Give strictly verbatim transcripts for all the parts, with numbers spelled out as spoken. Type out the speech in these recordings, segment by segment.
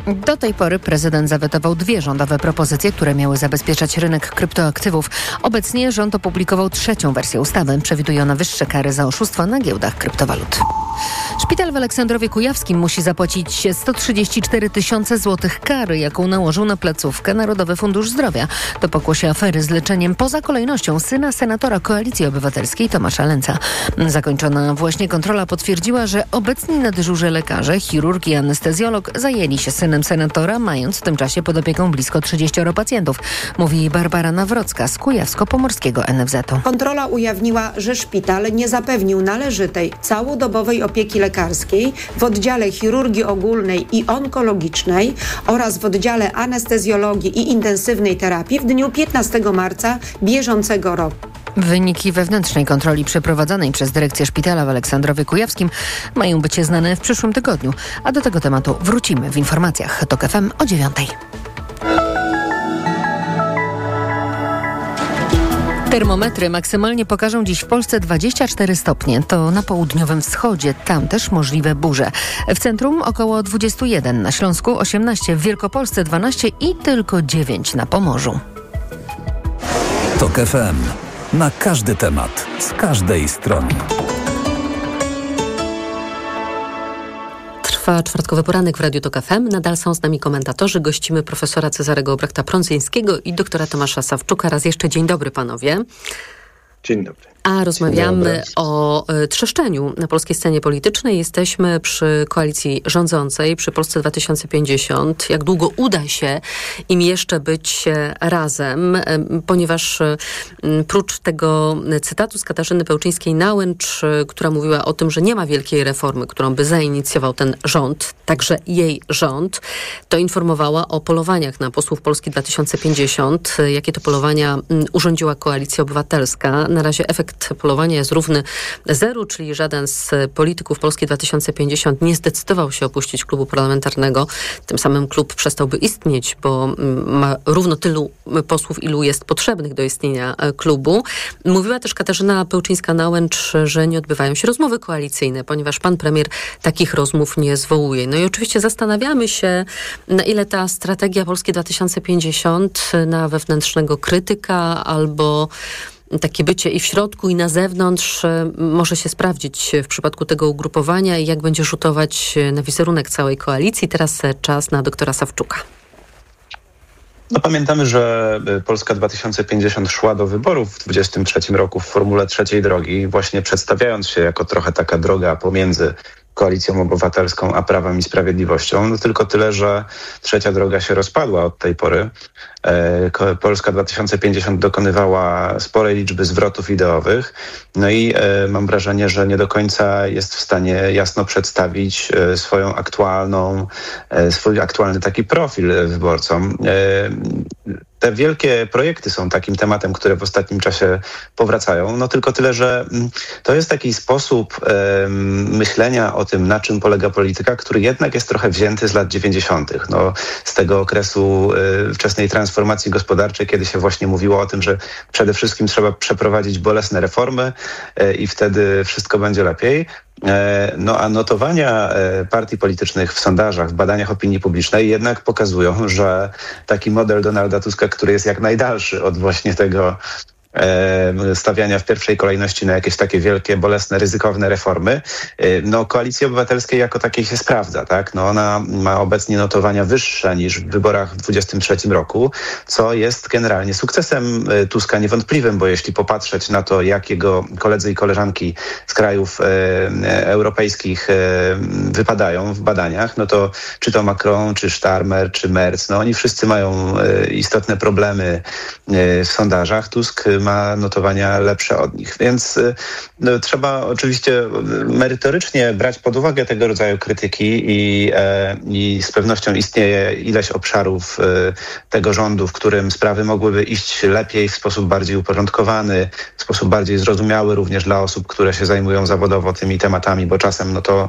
Do tej pory prezydent zawetował dwie rządowe propozycje, które miały zabezpieczać rynek kryptoaktywów. Obecnie rząd opublikował trzecią wersję ustawy. Przewiduje ona wyższe kary za oszustwa na giełdach kryptowalut. Szpital w Aleksandrowie Kujawskim musi zapłacić sto trzydzieści cztery tysiące złotych kary, jaką nałożył na placówkę Narodowy Fundusz Zdrowia. To pokłosie afery z leczeniem poza kolejnością syna senatora Koalicji Obywatelskiej Tomasza Lęca. Zakończona właśnie kontrola potwierdziła, że obecni na dyżurze lekarze, chirurg i anestezjolog zajęli się synem senatora, mając w tym czasie pod opieką blisko trzydziestu pacjentów, mówi Barbara Nawrocka z Kujawsko-Pomorskiego N F Z-u. Kontrola ujawniła, że szpital nie zapewnił należytej, całodobowej opieki lekarskiej w oddziale chirurgii ogólnej i onkologicznej oraz w oddziale anestezjologii i intensywnej terapii w dniu piętnastego marca bieżącego roku. Wyniki wewnętrznej kontroli przeprowadzonej przez dyrekcję szpitala w Aleksandrowie Kujawskim mają być znane w przyszłym tygodniu, a do tego tematu wrócimy w informacjach TOK F M o dziewiątej. Termometry maksymalnie pokażą dziś w Polsce dwadzieścia cztery stopnie. To na południowym wschodzie. Tam też możliwe burze. W centrum około dwadzieścia jeden, na Śląsku osiemnaście, w Wielkopolsce dwanaście i tylko dziewięć na Pomorzu. TOK F M. Na każdy temat, z każdej strony. Trwa czwartkowy poranek w Radiu TOK F M. Nadal są z nami komentatorzy. Gościmy profesora Cezarego Obrechta-Prądzyńskiego i doktora Tomasza Sawczuka. Raz jeszcze dzień dobry, panowie. Dzień dobry. A rozmawiamy o y, trzeszczeniu na polskiej scenie politycznej. Jesteśmy przy koalicji rządzącej, przy Polsce dwa tysiące pięćdziesiąt. Jak długo uda się im jeszcze być razem, y, ponieważ y, prócz tego cytatu z Katarzyny Pełczyńskiej-Nałęcz, y, która mówiła o tym, że nie ma wielkiej reformy, którą by zainicjował ten rząd, także jej rząd, to informowała o polowaniach na posłów Polski dwa tysiące pięćdziesiąt. Y, jakie to polowania y, urządziła Koalicja Obywatelska. Na razie efekt polowania jest równy zeru, czyli żaden z polityków Polski dwa tysiące pięćdziesiąt nie zdecydował się opuścić klubu parlamentarnego. Tym samym klub przestałby istnieć, bo ma równo tylu posłów, ilu jest potrzebnych do istnienia klubu. Mówiła też Katarzyna Pełczyńska-Nałęcz, że nie odbywają się rozmowy koalicyjne, ponieważ pan premier takich rozmów nie zwołuje. No i oczywiście zastanawiamy się, na ile ta strategia Polski dwa tysiące pięćdziesiąt na wewnętrznego krytyka albo takie bycie i w środku, i na zewnątrz może się sprawdzić w przypadku tego ugrupowania i jak będzie rzutować na wizerunek całej koalicji. Teraz czas na doktora Sawczuka. No pamiętamy, że Polska dwa tysiące pięćdziesiąt szła do wyborów w dwudziestym trzecim roku w formule trzeciej drogi, właśnie przedstawiając się jako trochę taka droga pomiędzy Koalicją Obywatelską a Prawem i Sprawiedliwością. No tylko tyle, że trzecia droga się rozpadła od tej pory. E, Polska dwa tysiące pięćdziesiąt dokonywała sporej liczby zwrotów ideowych. No i e, mam wrażenie, że nie do końca jest w stanie jasno przedstawić e, swoją aktualną, e, swój aktualny taki profil wyborcom. E, Te wielkie projekty są takim tematem, które w ostatnim czasie powracają. No tylko tyle, że to jest taki sposób e, myślenia o tym, na czym polega polityka, który jednak jest trochę wzięty z lat dziewięćdziesiątych. No, z tego okresu e, wczesnej transformacji gospodarczej, kiedy się właśnie mówiło o tym, że przede wszystkim trzeba przeprowadzić bolesne reformy e, i wtedy wszystko będzie lepiej. No a notowania partii politycznych w sondażach, w badaniach opinii publicznej jednak pokazują, że taki model Donalda Tuska, który jest jak najdalszy od właśnie tego stawiania w pierwszej kolejności na jakieś takie wielkie, bolesne, ryzykowne reformy, no Koalicji Obywatelskiej jako takiej się sprawdza, tak? No ona ma obecnie notowania wyższe niż w wyborach w dwudziestym trzecim roku, co jest generalnie sukcesem Tuska niewątpliwym, bo jeśli popatrzeć na to, jak jego koledzy i koleżanki z krajów e, europejskich e, wypadają w badaniach, no to czy to Macron, czy Starmer, czy Merz, no oni wszyscy mają e, istotne problemy e, w sondażach. Tusk ma notowania lepsze od nich. Więc no, trzeba oczywiście merytorycznie brać pod uwagę tego rodzaju krytyki i, e, i z pewnością istnieje ileś obszarów e, tego rządu, w którym sprawy mogłyby iść lepiej, w sposób bardziej uporządkowany, w sposób bardziej zrozumiały również dla osób, które się zajmują zawodowo tymi tematami, bo czasem no to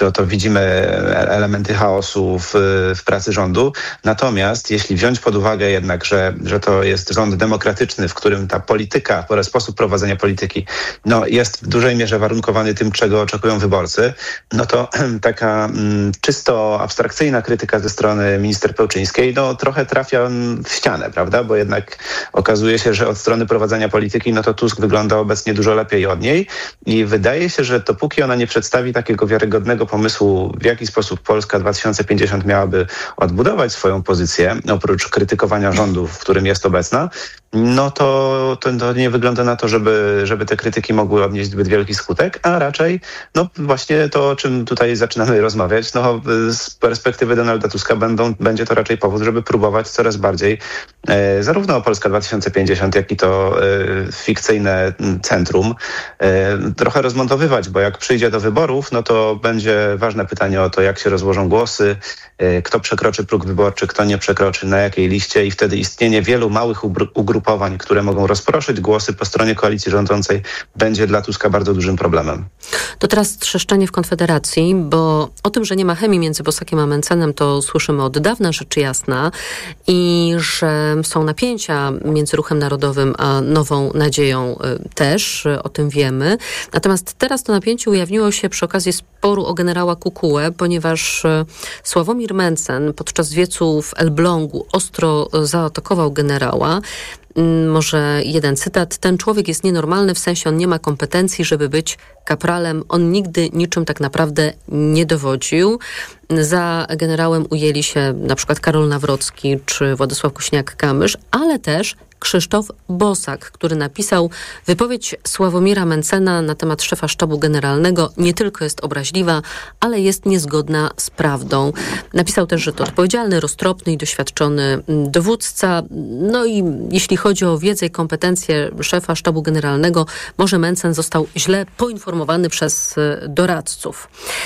to, to widzimy elementy chaosu w, w pracy rządu. Natomiast jeśli wziąć pod uwagę jednak, że, że to jest rząd demokratyczny, w którym ta polityka, oraz sposób prowadzenia polityki no, jest w dużej mierze warunkowany tym, czego oczekują wyborcy, no to taka mm, czysto abstrakcyjna krytyka ze strony minister Pełczyńskiej no, trochę trafia w ścianę, prawda? Bo jednak okazuje się, że od strony prowadzenia polityki no to Tusk wygląda obecnie dużo lepiej od niej i wydaje się, że dopóki ona nie przedstawi takiego wiarygodnego pomysłu, w jaki sposób Polska dwa tysiące pięćdziesiąt miałaby odbudować swoją pozycję, oprócz krytykowania rządu, w którym jest obecna, no to, to, to nie wygląda na to, żeby, żeby te krytyki mogły odnieść zbyt wielki skutek, a raczej no właśnie to, o czym tutaj zaczynamy rozmawiać, no z perspektywy Donalda Tuska będą, będzie to raczej powód, żeby próbować coraz bardziej e, zarówno Polska dwa tysiące pięćdziesiąt, jak i to e, fikcyjne centrum e, trochę rozmontowywać, bo jak przyjdzie do wyborów, no to będzie ważne pytanie o to, jak się rozłożą głosy, e, kto przekroczy próg wyborczy, kto nie przekroczy, na jakiej liście i wtedy istnienie wielu małych ugrupowań, które mogą rozproszyć głosy po stronie koalicji rządzącej, będzie dla Tuska bardzo dużym problemem. To teraz trzeszczenie w Konfederacji, bo o tym, że nie ma chemii między Bosakiem a Mencenem, to słyszymy od dawna, rzecz jasna, i że są napięcia między Ruchem Narodowym a Nową Nadzieją też, o tym wiemy. Natomiast teraz to napięcie ujawniło się przy okazji sporu o generała Kukułę, ponieważ Sławomir Mencen podczas wiecu w Elblągu ostro zaatakował generała. Może jeden cytat. Ten człowiek jest nienormalny, w sensie on nie ma kompetencji, żeby być kapralem. On nigdy niczym tak naprawdę nie dowodził. Za generałem ujęli się na przykład Karol Nawrocki czy Władysław Kosiniak-Kamysz, ale też Krzysztof Bosak, który napisał: wypowiedź Sławomira Mencena na temat szefa sztabu generalnego nie tylko jest obraźliwa, ale jest niezgodna z prawdą. Napisał też, że to odpowiedzialny, roztropny i doświadczony dowódca. No i jeśli chodzi o wiedzę i kompetencje szefa sztabu generalnego, może Mencen został źle poinformowany przez doradców.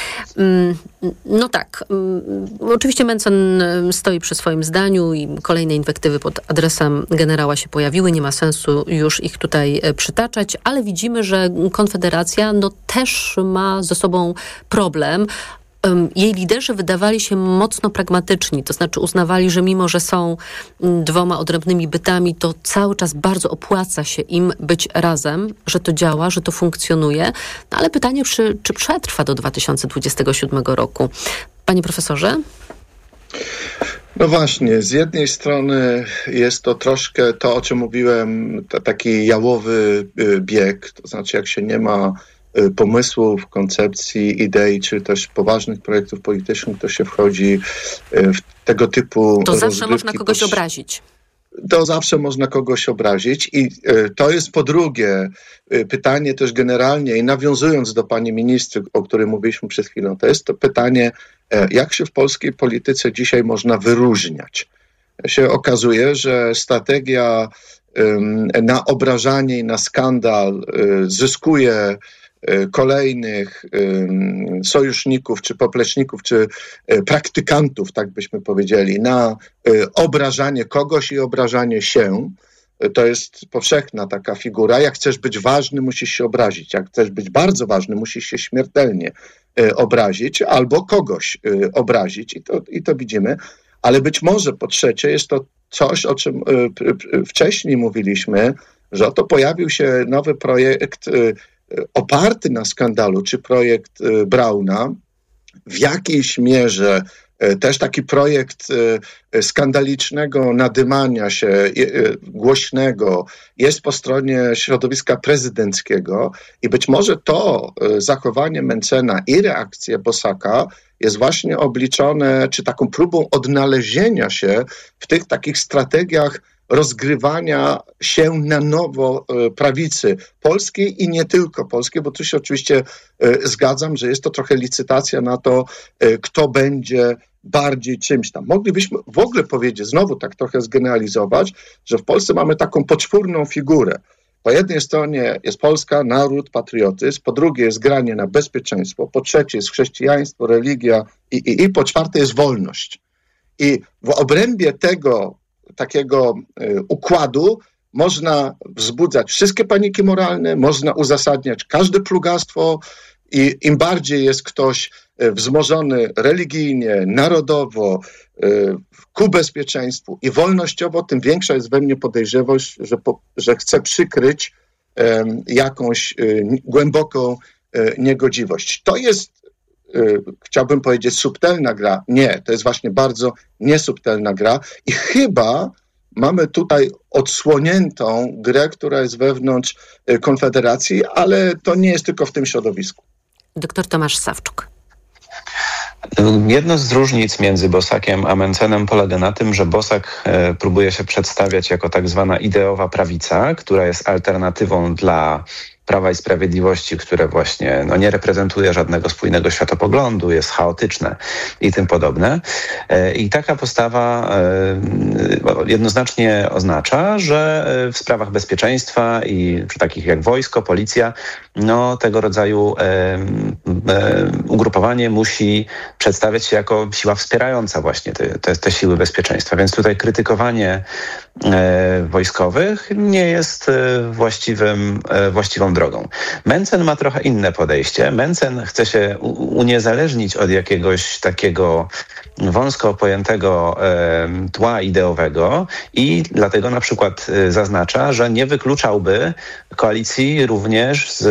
No tak, oczywiście Mencen stoi przy swoim zdaniu i kolejne inwektywy pod adresem generała się pojawiły, nie ma sensu już ich tutaj przytaczać, ale widzimy, że Konfederacja no, też ma ze sobą problem. Jej liderzy wydawali się mocno pragmatyczni, to znaczy uznawali, że mimo, że są dwoma odrębnymi bytami, to cały czas bardzo opłaca się im być razem, że to działa, że to funkcjonuje. No, ale pytanie, czy, czy przetrwa do dwa tysiące dwudziestego siódmego roku? Panie profesorze? No właśnie, z jednej strony jest to troszkę to, o czym mówiłem, to taki jałowy bieg, to znaczy jak się nie ma pomysłów, koncepcji, idei, czy też poważnych projektów politycznych, to się wchodzi w tego typu To zawsze można kogoś poś... obrazić. To zawsze można kogoś obrazić i to jest po drugie pytanie też generalnie i nawiązując do pani ministry, o której mówiliśmy przed chwilą, to jest to pytanie, jak się w polskiej polityce dzisiaj można wyróżniać. Się okazuje, że strategia na obrażanie i na skandal zyskuje kolejnych sojuszników, czy popleczników, czy praktykantów, tak byśmy powiedzieli, na obrażanie kogoś i obrażanie się. To jest powszechna taka figura. Jak chcesz być ważny, musisz się obrazić. Jak chcesz być bardzo ważny, musisz się śmiertelnie obrazić albo kogoś obrazić. I to, i to widzimy. Ale być może po trzecie jest to coś, o czym wcześniej mówiliśmy, że oto pojawił się nowy projekt oparty na skandalu, czy projekt Brauna, w jakiejś mierze też taki projekt skandalicznego nadymania się głośnego jest po stronie środowiska prezydenckiego i być może to zachowanie Mencena i reakcja Bosaka jest właśnie obliczone, czy taką próbą odnalezienia się w tych takich strategiach rozgrywania się na nowo prawicy polskiej i nie tylko polskiej, bo tu się oczywiście zgadzam, że jest to trochę licytacja na to, kto będzie bardziej czymś tam. Moglibyśmy w ogóle powiedzieć, znowu tak trochę zgeneralizować, że w Polsce mamy taką poczwórną figurę. Po jednej stronie jest Polska, naród, patriotyzm, po drugiej jest granie na bezpieczeństwo, po trzecie jest chrześcijaństwo, religia i, i, i po czwarte jest wolność. I w obrębie tego takiego y, układu można wzbudzać wszystkie paniki moralne, można uzasadniać każde plugastwo i im bardziej jest ktoś wzmożony religijnie, narodowo, ku bezpieczeństwu i wolnościowo, tym większa jest we mnie podejrzewość, że, po, że chcę przykryć jakąś głęboką niegodziwość. To jest, chciałbym powiedzieć, subtelna gra. Nie, to jest właśnie bardzo niesubtelna gra i chyba mamy tutaj odsłoniętą grę, która jest wewnątrz Konfederacji, ale to nie jest tylko w tym środowisku. Doktor Tomasz Sawczuk. Jedno z różnic między Bosakiem a Mencenem polega na tym, że Bosak e, próbuje się przedstawiać jako tak zwana ideowa prawica, która jest alternatywą dla Prawa i Sprawiedliwości, które właśnie no, nie reprezentuje żadnego spójnego światopoglądu, jest chaotyczne i tym podobne. I taka postawa jednoznacznie oznacza, że w sprawach bezpieczeństwa i przy takich jak wojsko, policja, no tego rodzaju ugrupowanie musi przedstawiać się jako siła wspierająca właśnie te, te, te siły bezpieczeństwa. Więc tutaj krytykowanie wojskowych nie jest właściwym, właściwą drogą. Mencen ma trochę inne podejście. Mencen chce się uniezależnić od jakiegoś takiego wąsko pojętego e, tła ideowego i dlatego na przykład e, zaznacza, że nie wykluczałby koalicji również z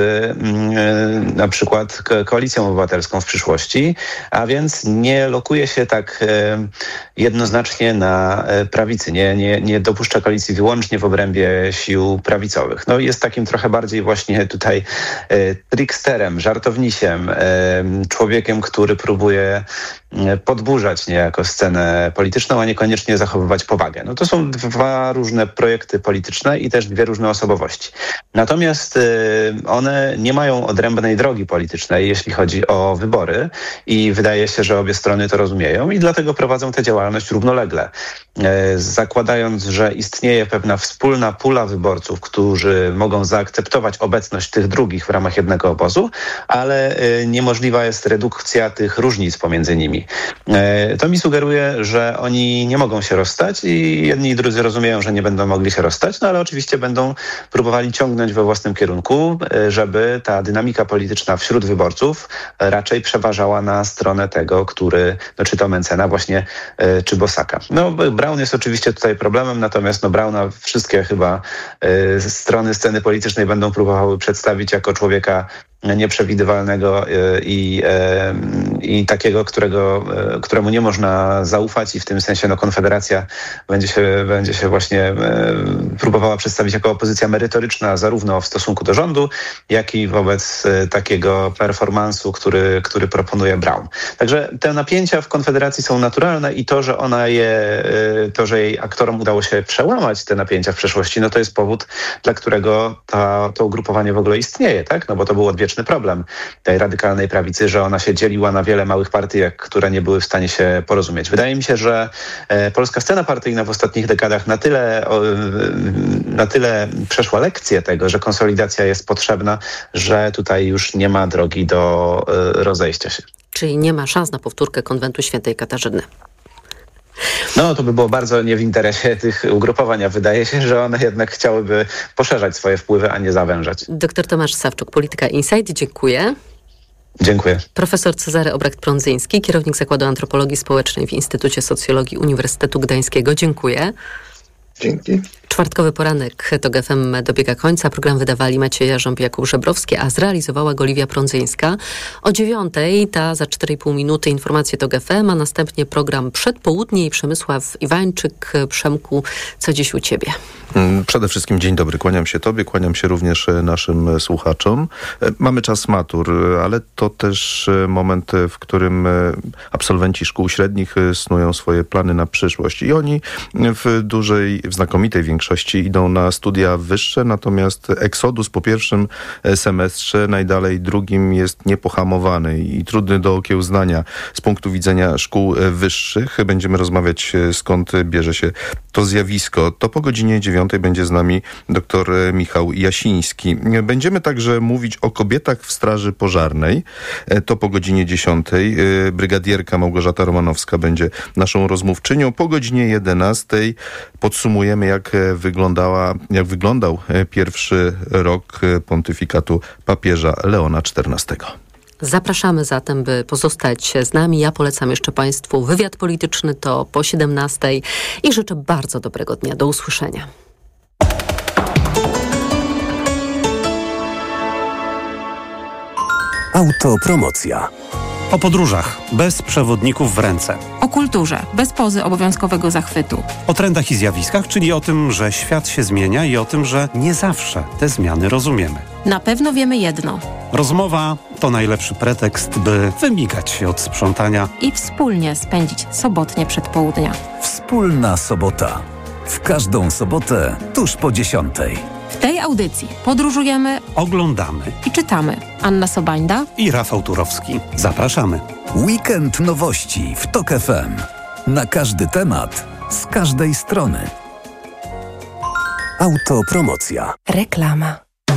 e, na przykład Koalicją Obywatelską w przyszłości, a więc nie lokuje się tak e, jednoznacznie na e, prawicy, nie, nie, nie dopuszcza koalicji wyłącznie w obrębie sił prawicowych. No jest takim trochę bardziej właśnie tutaj e, tricksterem, żartownisiem, e, człowiekiem, który próbuje podburzać niejako scenę polityczną, a niekoniecznie zachowywać powagę. No to są dwa różne projekty polityczne i też dwie różne osobowości. Natomiast one nie mają odrębnej drogi politycznej, jeśli chodzi o wybory i wydaje się, że obie strony to rozumieją i dlatego prowadzą tę działalność równolegle. Zakładając, że istnieje pewna wspólna pula wyborców, którzy mogą zaakceptować obecność tych drugich w ramach jednego obozu, ale niemożliwa jest redukcja tych różnic pomiędzy nimi. To mi sugeruje, że oni nie mogą się rozstać i jedni i drudzy rozumieją, że nie będą mogli się rozstać, no ale oczywiście będą próbowali ciągnąć we własnym kierunku, żeby ta dynamika polityczna wśród wyborców raczej przeważała na stronę tego, który, no czy to Mencena właśnie, czy Bosaka. No Braun jest oczywiście tutaj problemem, natomiast no Brauna wszystkie chyba strony sceny politycznej będą próbowały przedstawić jako człowieka nieprzewidywalnego i, i takiego, którego, któremu nie można zaufać i w tym sensie no, Konfederacja będzie się, będzie się właśnie próbowała przedstawić jako opozycja merytoryczna zarówno w stosunku do rządu, jak i wobec takiego performansu, który, który proponuje Braun. Także te napięcia w Konfederacji są naturalne i to, że ona je, to, że jej aktorom udało się przełamać te napięcia w przeszłości, no to jest powód, dla którego ta, to ugrupowanie w ogóle istnieje, tak? No bo to był odwieczny problem tej radykalnej prawicy, że ona się dzieliła na wiele małych partyjek, które nie były w stanie się porozumieć. Wydaje mi się, że e, polska scena partyjna w ostatnich dekadach na tyle, o, na tyle przeszła lekcję tego, że konsolidacja jest potrzebna, że tutaj już nie ma drogi do e, rozejścia się. Czyli nie ma szans na powtórkę konwentu świętej Katarzyny. No to by było bardzo nie w interesie tych ugrupowań, a wydaje się, że one jednak chciałyby poszerzać swoje wpływy, a nie zawężać. Doktor Tomasz Sawczuk, Polityka Insight, dziękuję. Dziękuję. Profesor Cezary Obrecht-Prądzyński, kierownik Zakładu Antropologii Społecznej w Instytucie Socjologii Uniwersytetu Gdańskiego. Dziękuję. Dzięki. Czwartkowy poranek TOG F M dobiega końca. Program wydawali Maciej Jarząb i Jakub Żebrowski, a zrealizowała go Liwia Prądzyńska. O dziewiątej ta za cztery i pół minuty informacje TOG F M, a następnie program Przedpołudnie i Przemysław Iwańczyk. Przemku, co dziś u ciebie? Przede wszystkim dzień dobry. Kłaniam się tobie, kłaniam się również naszym słuchaczom. Mamy czas matur, ale to też moment, w którym absolwenci szkół średnich snują swoje plany na przyszłość i oni w dużej, w znakomitej większości idą na studia wyższe, natomiast eksodus po pierwszym semestrze, najdalej drugim jest niepohamowany i trudny do okiełznania z punktu widzenia szkół wyższych. Będziemy rozmawiać, skąd bierze się to zjawisko. To po godzinie dziewiątej będzie z nami dr Michał Jasiński. Będziemy także mówić o kobietach w Straży Pożarnej. To po godzinie dziesiątej. Brygadierka Małgorzata Romanowska będzie naszą rozmówczynią. Po godzinie jedenastej podsumujemy, jak wyglądała, jak wyglądał pierwszy rok pontyfikatu papieża Leona czternastego. Zapraszamy zatem, by pozostać z nami. Ja polecam jeszcze Państwu wywiad polityczny, to po siedemnastej i życzę bardzo dobrego dnia. Do usłyszenia. Autopromocja. O podróżach, bez przewodników w ręce. O kulturze, bez pozy obowiązkowego zachwytu. O trendach i zjawiskach, czyli o tym, że świat się zmienia i o tym, że nie zawsze te zmiany rozumiemy. Na pewno wiemy jedno. Rozmowa to najlepszy pretekst, by wymigać się od sprzątania i wspólnie spędzić sobotnie przedpołudnia. Wspólna sobota. W każdą sobotę tuż po dziesiątej. W tej audycji podróżujemy, oglądamy i czytamy. Anna Sobańda i Rafał Turowski. Zapraszamy. Weekend nowości w TOK F M. Na każdy temat, z każdej strony. Autopromocja. Reklama.